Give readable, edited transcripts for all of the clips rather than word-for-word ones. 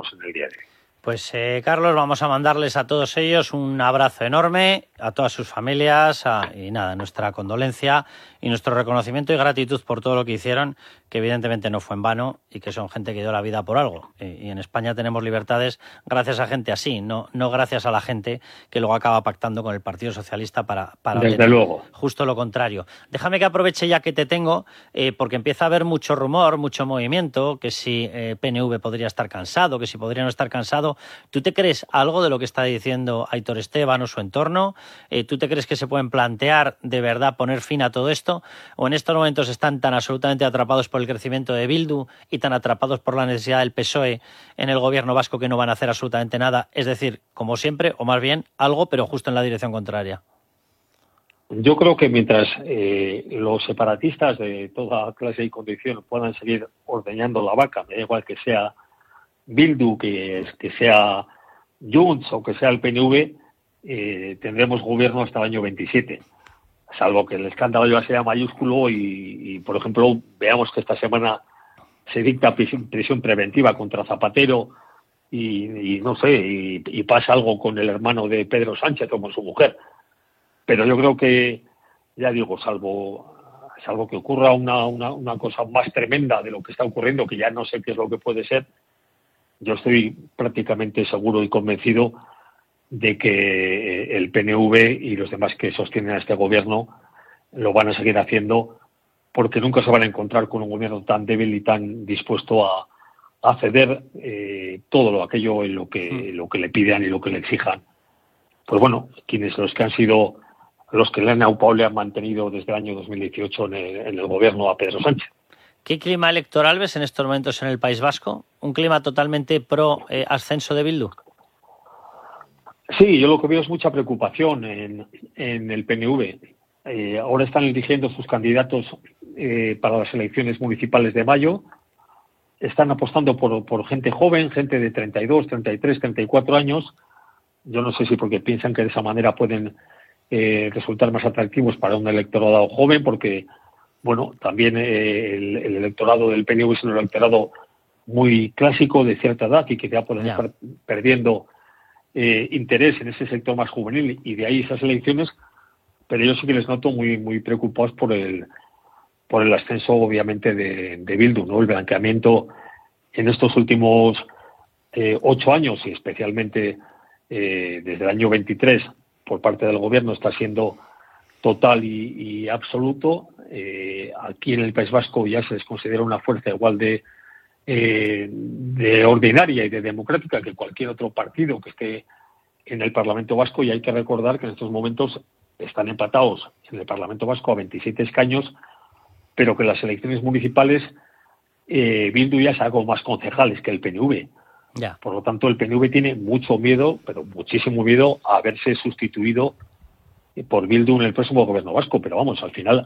tenemos en el día de hoy. Pues Carlos, vamos a mandarles a todos ellos un abrazo enorme, a todas sus familias, y nada, nuestra condolencia y nuestro reconocimiento y gratitud por todo lo que hicieron, que evidentemente no fue en vano y que son gente que dio la vida por algo. Y en España tenemos libertades gracias a gente así, no gracias a la gente que luego acaba pactando con el Partido Socialista para Desde luego. Justo lo contrario. Déjame que aproveche ya que te tengo, porque empieza a haber mucho rumor, mucho movimiento, que si PNV podría estar cansado, que si podría no estar cansado. ¿Tú te crees algo de lo que está diciendo Aitor Esteban o su entorno? ¿Tú te crees que se pueden plantear de verdad poner fin a todo esto? ¿O en estos momentos están tan absolutamente atrapados por el crecimiento de Bildu y tan atrapados por la necesidad del PSOE en el gobierno vasco que no van a hacer absolutamente nada? Es decir, como siempre, o más bien algo, pero justo en la dirección contraria. Yo creo que mientras los separatistas de toda clase y condición puedan seguir ordeñando la vaca, me da igual que sea Bildu, que sea Junts o que sea el PNV, tendremos gobierno hasta el año 27, salvo que el escándalo ya sea mayúsculo y por ejemplo, veamos que esta semana se dicta prisión preventiva contra Zapatero y no sé, y pasa algo con el hermano de Pedro Sánchez o con su mujer. Pero yo creo que, ya digo, salvo que ocurra una cosa más tremenda de lo que está ocurriendo, que ya no sé qué es lo que puede ser, yo estoy prácticamente seguro y convencido de que el PNV y los demás que sostienen a este gobierno lo van a seguir haciendo, porque nunca se van a encontrar con un gobierno tan débil y tan dispuesto a ceder todo aquello en lo que le pidan y lo que le exijan. Pues bueno, los que han sido los que le han aupado, le han mantenido desde el año 2018 en el gobierno a Pedro Sánchez. ¿Qué clima electoral ves en estos momentos en el País Vasco? ¿Un clima totalmente pro ascenso de Bildu? Sí, yo lo que veo es mucha preocupación en el PNV. Ahora están eligiendo sus candidatos para las elecciones municipales de mayo. Están apostando por gente joven, gente de 32, 33, 34 años. Yo no sé si porque piensan que de esa manera pueden resultar más atractivos para un electorado joven, porque bueno, también el electorado del PNV es un electorado muy clásico de cierta edad y que ya pueden estar perdiendo interés en ese sector más juvenil y de ahí esas elecciones, pero yo sí que les noto muy muy preocupados por el ascenso obviamente de Bildu, ¿no? El blanqueamiento en estos últimos 8 años y especialmente desde el año 23 por parte del gobierno está siendo total y absoluto. Aquí en el País Vasco ya se les considera una fuerza igual de ordinaria y de democrática que cualquier otro partido que esté en el Parlamento Vasco, y hay que recordar que en estos momentos están empatados en el Parlamento Vasco a 27 escaños, pero que en las elecciones municipales Bildu ya sacó más concejales que el PNV. Ya. Por lo tanto, el PNV tiene mucho miedo, pero muchísimo miedo a verse sustituido por Bildu en el próximo gobierno vasco. Pero vamos, al final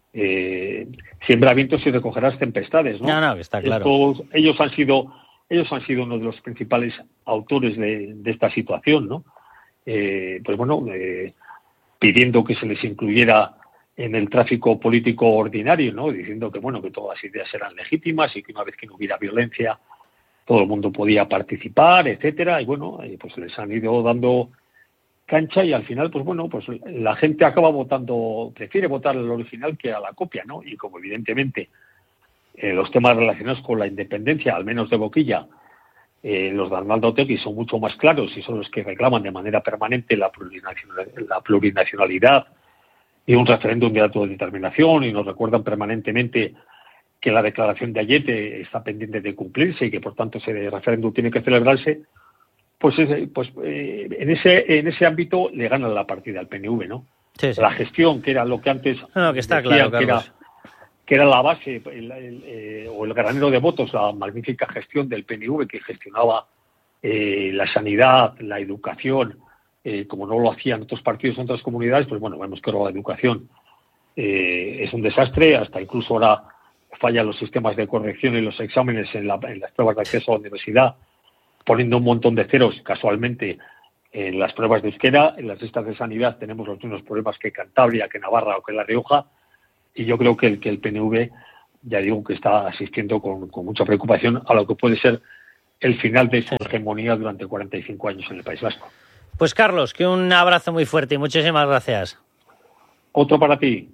siembra vientos y recogerás tempestades, ¿no? No, que está claro. Ellos han sido uno de los principales autores de esta situación, ¿no? Pues bueno, pidiendo que se les incluyera en el tráfico político ordinario, ¿no? Diciendo que bueno, que todas las ideas eran legítimas y que una vez que no hubiera violencia todo el mundo podía participar, etcétera, y bueno, pues les han ido dando cancha y al final, pues bueno, pues la gente acaba prefiere votar al original que a la copia, ¿no? Y como evidentemente los temas relacionados con la independencia, al menos de boquilla, los de Arnaldo Otegi son mucho más claros y son los que reclaman de manera permanente la plurinacionalidad y un referéndum de autodeterminación, y nos recuerdan permanentemente que la declaración de Ayete está pendiente de cumplirse y que por tanto ese referéndum tiene que celebrarse, pues en ese ámbito le ganan la partida al PNV, ¿no? Sí, sí. La gestión, que era lo que antes que está claro, Carlos. Que era la base o el granero de votos, la magnífica gestión del PNV que gestionaba la sanidad, la educación, como no lo hacían otros partidos en otras comunidades, pues bueno, vemos que ahora la educación es un desastre, hasta incluso ahora fallan los sistemas de corrección y los exámenes en las pruebas de acceso a la universidad, poniendo un montón de ceros casualmente en las pruebas de euskera. En las listas de sanidad tenemos los mismos problemas que Cantabria, que Navarra o que La Rioja, y yo creo que el PNV, ya digo, que está asistiendo con mucha preocupación a lo que puede ser el final de su hegemonía durante 45 años en el País Vasco. Pues Carlos, que un abrazo muy fuerte y muchísimas gracias. Otro para ti.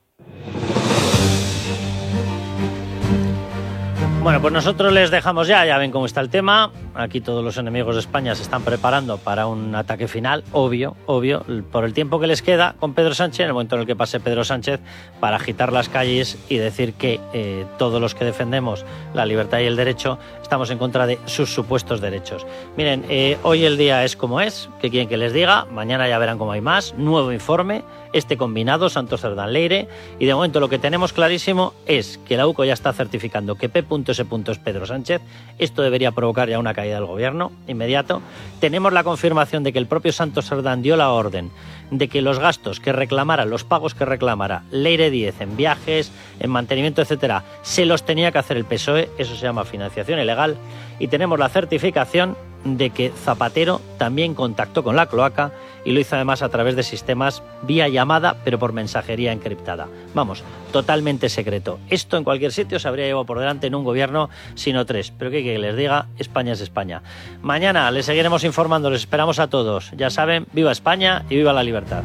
Bueno, pues nosotros les dejamos ya ven cómo está el tema. Aquí todos los enemigos de España se están preparando para un ataque final, obvio, por el tiempo que les queda con Pedro Sánchez, en el momento en el que pase Pedro Sánchez, para agitar las calles y decir que todos los que defendemos la libertad y el derecho estamos en contra de sus supuestos derechos. Miren, hoy el día es como es, ¿qué quieren que les diga? Mañana ya verán cómo hay más, nuevo informe, este combinado, Santos Cerdán Leire, y de momento lo que tenemos clarísimo es que la UCO ya está certificando que P.S. es Pedro Sánchez. Esto debería provocar ya una caída del gobierno inmediato. Tenemos la confirmación de que el propio Santos Cerdán dio la orden de que los gastos que reclamara, los pagos que reclamara Leire Díez en viajes, en mantenimiento, etcétera, se los tenía que hacer el PSOE. Eso se llama financiación ilegal. Y tenemos la certificación de que Zapatero también contactó con la cloaca y lo hizo además a través de sistemas vía llamada, pero por mensajería encriptada. Vamos, totalmente secreto. Esto en cualquier sitio se habría llevado por delante en un gobierno, sino tres. Pero que les diga, España es España. Mañana les seguiremos informando, les esperamos a todos. Ya saben, viva España y viva la libertad.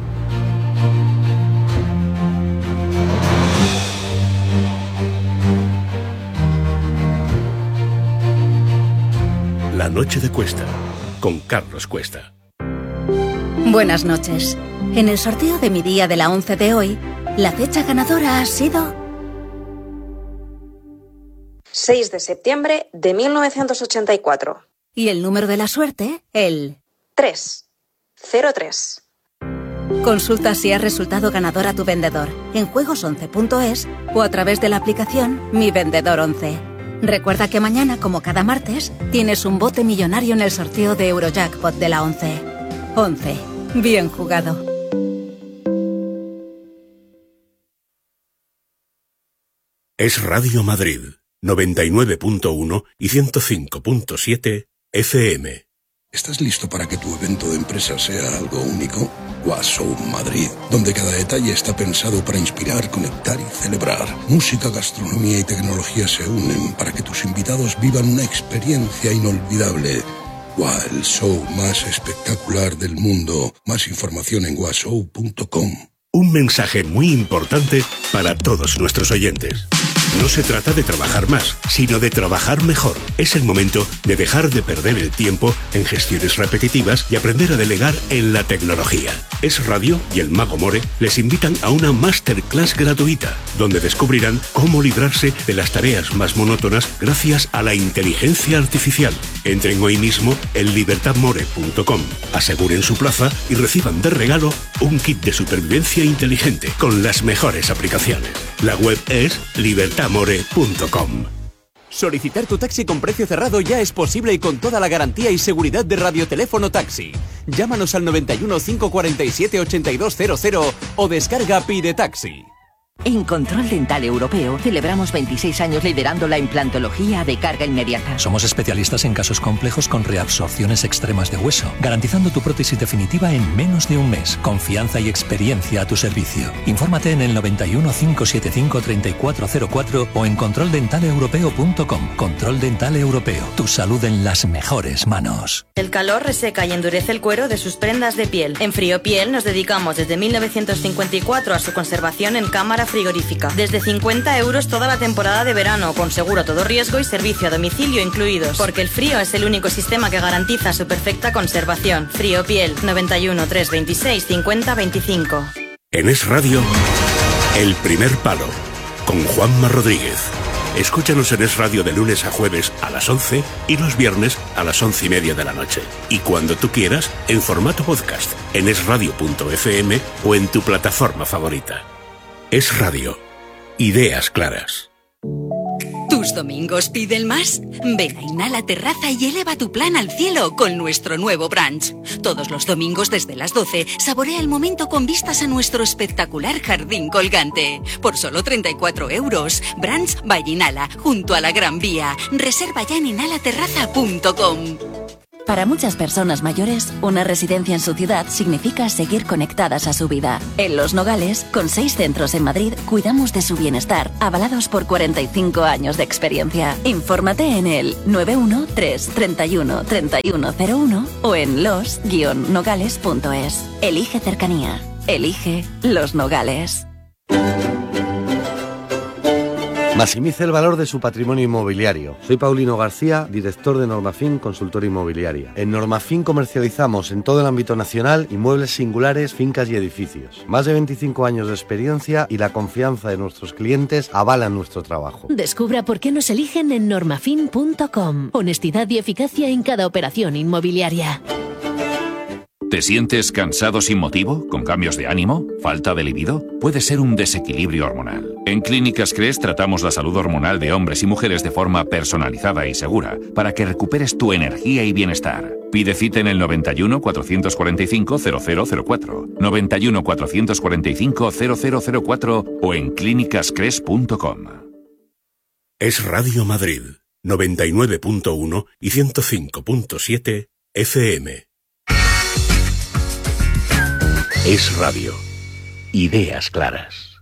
La noche de Cuesta, con Carlos Cuesta. Buenas noches. En el sorteo de mi día de la 11 de hoy, la fecha ganadora ha sido 6 de septiembre de 1984. Y el número de la suerte, el 303. Consulta si has resultado ganador a tu vendedor en juegos11.es o a través de la aplicación Mi Vendedor 11. Recuerda que mañana, como cada martes, tienes un bote millonario en el sorteo de Eurojackpot de la 11. 11. Bien jugado. Es Radio Madrid, 99.1 y 105.7 FM. ¿Estás listo para que tu evento de empresa sea algo único? Washow Madrid, donde cada detalle está pensado para inspirar, conectar y celebrar. Música, gastronomía y tecnología se unen para que tus invitados vivan una experiencia inolvidable. El show más espectacular del mundo. Más información en washow.com. Un mensaje muy importante para todos nuestros oyentes. No se trata de trabajar más, sino de trabajar mejor. Es el momento de dejar de perder el tiempo en gestiones repetitivas y aprender a delegar en la tecnología. Es Radio y el Mago More les invitan a una masterclass gratuita, donde descubrirán cómo librarse de las tareas más monótonas gracias a la inteligencia artificial. Entren hoy mismo en libertadmore.com, aseguren su plaza y reciban de regalo un kit de supervivencia inteligente con las mejores aplicaciones. La web es libertadmore.com. Solicitar tu taxi con precio cerrado ya es posible y con toda la garantía y seguridad de Radioteléfono Taxi. Llámanos al 91 547 8200 o descarga Pide Taxi. En Control Dental Europeo celebramos 26 años liderando la implantología de carga inmediata. Somos especialistas en casos complejos con reabsorciones extremas de hueso, garantizando tu prótesis definitiva en menos de un mes. Confianza y experiencia a tu servicio. Infórmate en el 91 575 3404 o en controldentaleeuropeo.com. Control Dental Europeo. Tu salud en las mejores manos. El calor reseca y endurece el cuero de sus prendas de piel. En Frío Piel nos dedicamos desde 1954 a su conservación en cámara frigorífica. Desde 50 € toda la temporada de verano, con seguro todo riesgo y servicio a domicilio incluidos. Porque el frío es el único sistema que garantiza su perfecta conservación. Frío Piel, 91 326 50 25. En Es Radio, El Primer Palo, con Juanma Rodríguez. Escúchanos en Es Radio de lunes a jueves a las 11 y los viernes a las 11:30 de la noche. Y cuando tú quieras, en formato podcast, en esradio.fm o en tu plataforma favorita. Es Radio. Ideas claras. ¿Tus domingos piden más? Ven a Inhala Terraza y eleva tu plan al cielo con nuestro nuevo brunch. Todos los domingos desde las 12, saborea el momento con vistas a nuestro espectacular jardín colgante. Por solo 34 €. Brunch by Inhala, junto a la Gran Vía. Reserva ya en inhalaterraza.com. Para muchas personas mayores, una residencia en su ciudad significa seguir conectadas a su vida. En Los Nogales, con 6 centros en Madrid, cuidamos de su bienestar, avalados por 45 años de experiencia. Infórmate en el 913 31 3101 o en los-nogales.es. Elige cercanía. Elige Los Nogales. Maximice el valor de su patrimonio inmobiliario. Soy Paulino García, director de Normafin Consultora Inmobiliaria. En Normafin comercializamos en todo el ámbito nacional inmuebles singulares, fincas y edificios. Más de 25 años de experiencia y la confianza de nuestros clientes avalan nuestro trabajo. Descubra por qué nos eligen en normafin.com. Honestidad y eficacia en cada operación inmobiliaria. ¿Te sientes cansado sin motivo? ¿Con cambios de ánimo? ¿Falta de libido? Puede ser un desequilibrio hormonal. En Clínicas CRES tratamos la salud hormonal de hombres y mujeres de forma personalizada y segura para que recuperes tu energía y bienestar. Pide cita en el 91 445 0004, 91 445 0004 o en clínicascres.com. Es Radio Madrid, 99.1 y 105.7 FM. Es radio. Ideas claras.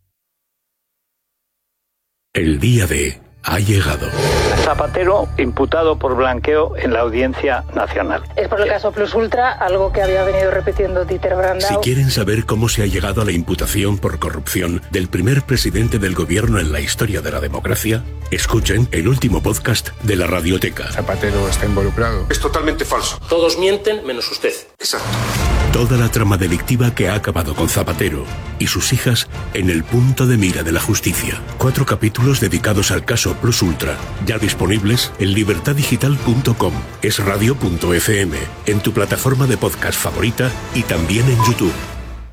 El día D ha llegado. Zapatero imputado por blanqueo en la Audiencia Nacional. Es por el caso Plus Ultra, algo que había venido repitiendo Dieter Brandau. Si quieren saber cómo se ha llegado a la imputación por corrupción del primer presidente del gobierno en la historia de la democracia, escuchen el último podcast de la Radioteca. Zapatero está involucrado. Es totalmente falso. Todos mienten menos usted. Exacto. Toda la trama delictiva que ha acabado con Zapatero y sus hijas en el punto de mira de la justicia. 4 capítulos dedicados al caso Plus Ultra, ya disponibles en libertaddigital.com, esradio.fm, en tu plataforma de podcast favorita y también en YouTube.